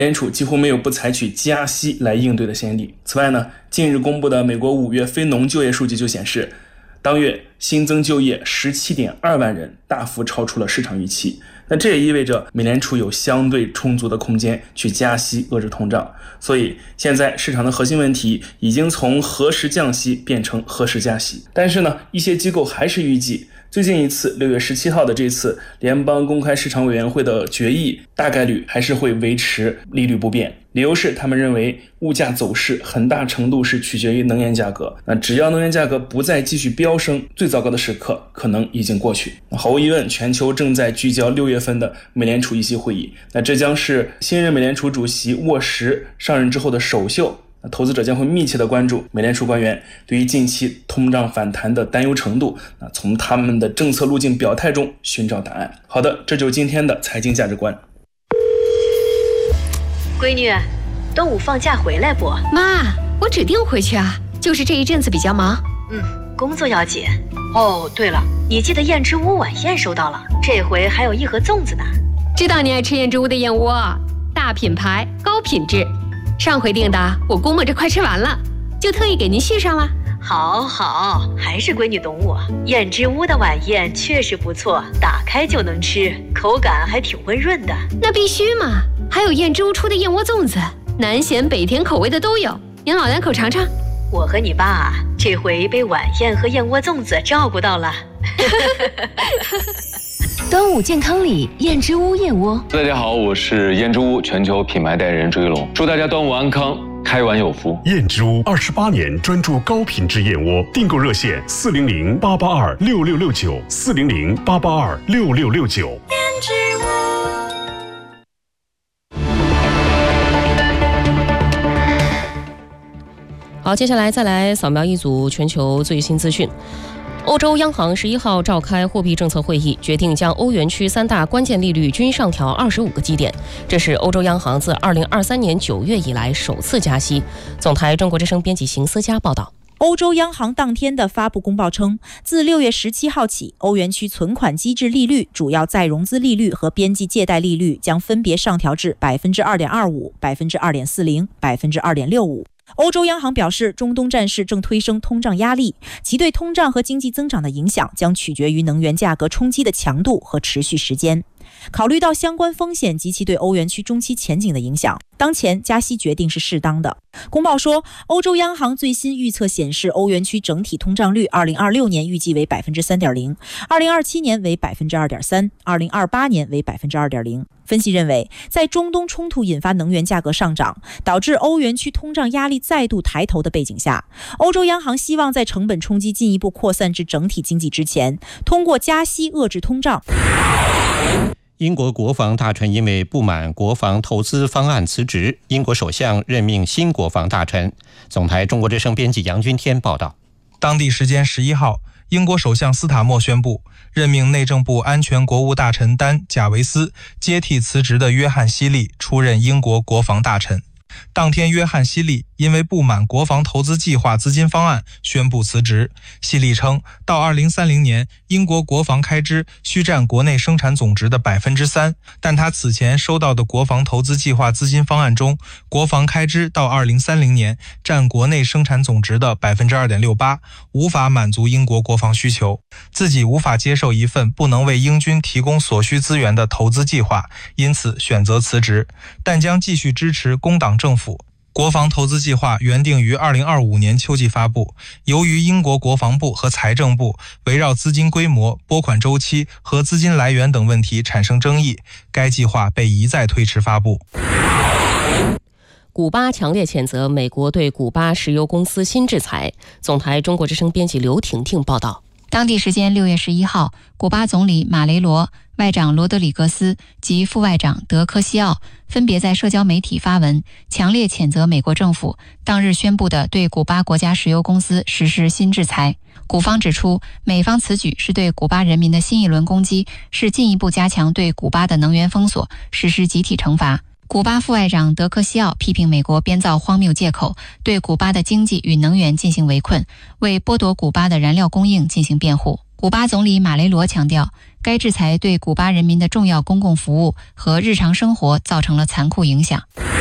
联储几乎没有不采取加息来应对的先例。此外呢，近日公布的美国5月非农就业数据就显示，当月新增就业 17.2 万人，大幅超出了市场预期。那这也意味着美联储有相对充足的空间去加息遏制通胀。所以现在市场的核心问题已经从何时降息变成何时加息。但是呢，一些机构还是预计最近一次6月17号的这次联邦公开市场委员会的决议大概率还是会维持利率不变。理由是他们认为物价走势很大程度是取决于能源价格，那只要能源价格不再继续飙升，最糟糕的时刻可能已经过去。毫无疑问，全球正在聚焦6月份的美联储议息会议，那这将是新任美联储主席沃什上任之后的首秀。投资者将会密切地关注美联储官员对于近期通胀反弹的担忧程度，从他们的政策路径表态中寻找答案。好的，这就是今天的财经价值观。 闺女，端午放假回来不？ 妈，我指定回去啊，就是这一阵子比较忙。 工作要紧。哦，对了，你记得燕之屋晚宴收到了，这回还有1盒粽子呢。 知道你爱吃燕之屋的燕窝，大品牌高品质，上回订的我估摸着快吃完了，就特意给您续上了。 好，还是闺女懂我。燕之屋的晚宴确实不错，打开就能吃，口感还挺温润的。 那必须嘛，还有燕之屋出的燕窝粽子，南咸北甜口味的都有，您老两口尝尝。 我和你爸这回被晚宴和燕窝粽子照顾到了。 端午健康礼，燕之屋燕窝。 大家好，我是燕之屋全球品牌代言人朱一龙，祝大家端午安康，开碗有福。 燕之屋28年专注高品质燕窝，订购热线400-882-6669，400-882-6669。燕之屋。 好，接下来再来扫描一组全球最新资讯。欧洲央行11号召开货币政策会议，决定将欧元区3大关键利率均上调25个基点，这是欧洲央行自2023年9月以来首次加息。总台中国之声编辑邢思佳报道。 欧洲央行当天的发布公报称，自6月17号起，欧元区存款机制利率、主要再融资利率和边际借贷利率将分别上调至 2.25%、2.40%、2.65%。欧洲央行表示，中东战事正推升通胀压力，其对通胀和经济增长的影响将取决于能源价格冲击的强度和持续时间。考虑到相关风险及其对欧元区中期前景的影响，当前加息决定是适当的。公报说，欧洲央行最新预测显示，欧元区整体通胀率2026年预计为 3.0%， 2027年为 2.3%， 2028年为 2.0%。分析认为，在中东冲突引发能源价格上涨，导致欧元区通胀压力再度抬头的背景下，欧洲央行希望在成本冲击进一步扩散至整体经济之前，通过加息遏制通胀。 英国国防大臣因为不满国防投资方案辞职，英国首相任命新国防大臣。总台中国之声编辑杨君天报道。 当地时间11号，英国首相斯塔默宣布任命内政部安全国务大臣丹·贾维斯接替辞职的约翰·希利出任英国国防大臣。当天，约翰·希利因为不满国防投资计划资金方案宣布辞职。希利称，到2030年，英国国防开支需占国内生产总值的 3%， 但他此前收到的国防投资计划资金方案中，国防开支到2030年占国内生产总值的 2.68%， 无法满足英国国防需求。自己无法接受一份不能为英军提供所需资源的投资计划，因此选择辞职，但将继续支持工党政府。国防投资计划原定于2025年秋季发布，由于英国国防部和财政部围绕资金规模、拨款周期和资金来源等问题产生争议，该计划被一再推迟发布。 古巴强烈谴责美国对古巴石油公司新制裁。总台中国之声编辑刘婷婷报道。 当地时间6月11号，古巴总理马雷罗、外长罗德里格斯及副外长德科西奥分别在社交媒体发文，强烈谴责美国政府当日宣布的对古巴国家石油公司实施新制裁。古方指出，美方此举是对古巴人民的新一轮攻击，是进一步加强对古巴的能源封锁，实施集体惩罚。古巴副外长德科西奥批评美国编造荒谬借口，对古巴的经济与能源进行围困，为剥夺古巴的燃料供应进行辩护。 古巴总理马雷罗强调，该制裁对古巴人民的重要公共服务和日常生活造成了残酷影响。